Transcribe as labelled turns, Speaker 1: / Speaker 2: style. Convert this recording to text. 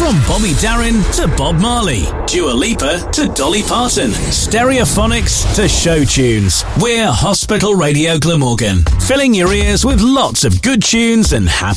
Speaker 1: From Bobby Darin to Bob Marley, Dua Lipa to Dolly Parton, Stereophonics to show tunes. We're Hospital Radio Glamorgan, filling your ears with lots of good tunes and happy